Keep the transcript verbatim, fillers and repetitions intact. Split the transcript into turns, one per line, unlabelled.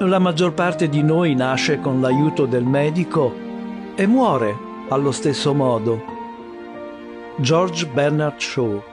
La maggior parte di noi nasce con l'aiuto del medico e muore allo stesso modo. George Bernard Shaw.